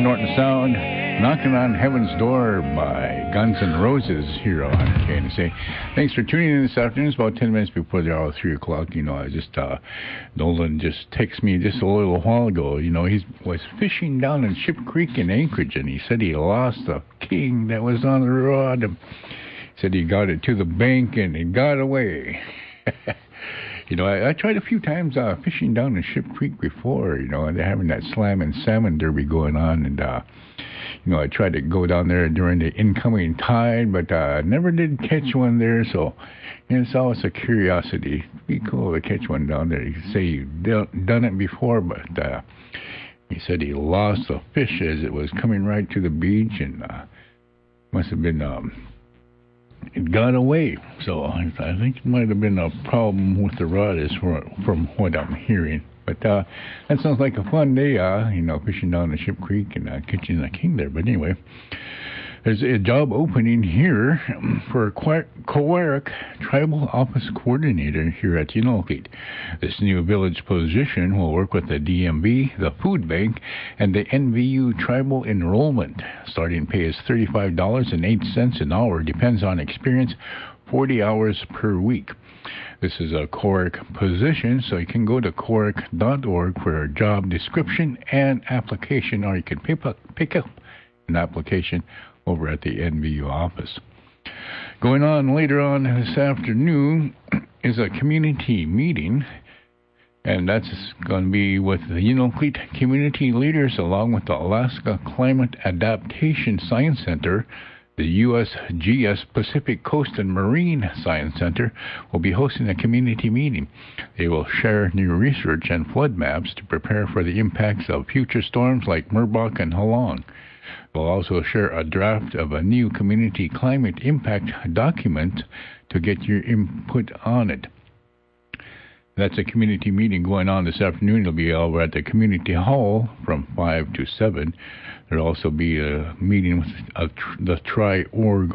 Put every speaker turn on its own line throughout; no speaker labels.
Norton Sound, Knocking on Heaven's Door by Guns N' Roses here on KNSA. Thanks for tuning in this afternoon. It's about 10 minutes before the hour of 3 o'clock. You know, I just, Nolan just texted me just a little while ago. You know, he was fishing down in Ship Creek in Anchorage, and he said he lost a king that was on the rod. He said he got it to the bank, and it got away. You know, I tried a few times fishing down in Ship Creek before, you know, and they're having that slam and salmon derby going on. And, you know, I tried to go down there during the incoming tide, but never did catch one there. So, you know, it's always a curiosity. It'd be cool to catch one down there. You can say you've done it before, but he said he lost a fish as it was coming right to the beach, and must have been... it got away, so I think it might have been a problem with the rod, from what I'm hearing. But that sounds like a fun day, you know, fishing down the Ship Creek and catching a king there. But anyway, there's a job opening here for a Kowarek Tribal Office Coordinator here at Unalakleet. This new village position will work with the DMV, the Food Bank, and the NVU Tribal Enrollment. Starting pay is $35.08 an hour, depends on experience, 40 hours per week. This is a Kowarek position, so you can go to kowarek.org for a job description and application, or you can pick up an application over at the NVU office. Going on later on this afternoon is a community meeting, and that's going to be with the Unalakleet community leaders along with the Alaska Climate Adaptation Science Center. The USGS Pacific Coast and Marine Science Center will be hosting a community meeting. They will share new research and flood maps to prepare for the impacts of future storms like Merbok and Halong. We'll also share a draft of a new community climate impact document to get your input on it. That's a community meeting going on this afternoon. It'll be over at the community hall from 5 to 7. There'll also be a meeting with the Tri-Org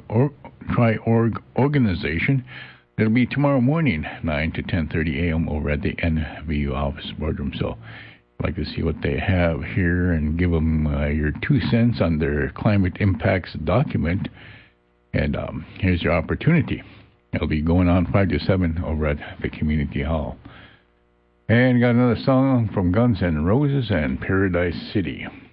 organization. It'll be tomorrow morning, 9 to 10:30 a.m. over at the NVU office boardroom. So I'd like to see what they have here and give them your 2 cents on their climate impacts document. And here's your opportunity. It'll be going on 5 to 7 over at the community hall. And got another song from Guns N' Roses and Paradise City.